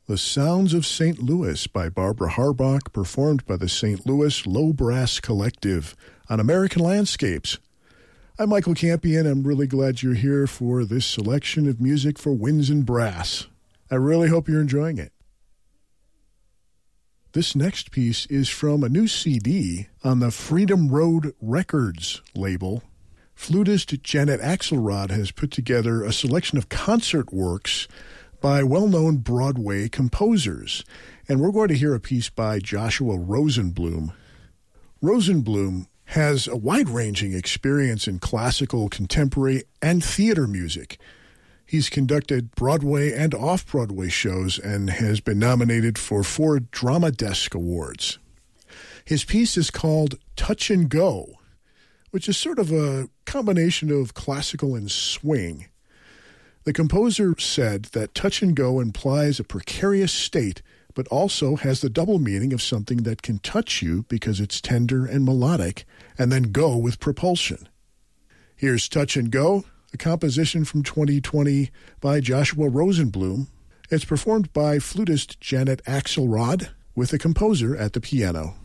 The Sounds of St. Louis by Barbara Harbach, performed by the St. Louis Low Brass Collective on American Landscapes. I'm Michael Campion. I'm really glad you're here for this selection of music for winds and brass. I really hope you're enjoying it. This next piece is from a new CD on the Freedom Road Records label. Flutist Janet Axelrod has put together a selection of concert works by well-known Broadway composers, and we're going to hear a piece by Joshua Rosenblum. Rosenblum has a wide-ranging experience in classical, contemporary, and theater music. He's conducted Broadway and off-Broadway shows and has been nominated for 4 Drama Desk Awards. His piece is called Touch and Go, which is sort of a combination of classical and swing. The composer said that touch and go implies a precarious state, but also has the double meaning of something that can touch you because it's tender and melodic, and then go with propulsion. Here's Touch and Go, a composition from 2020 by Joshua Rosenblum. It's performed by flutist Janet Axelrod with the composer at the piano.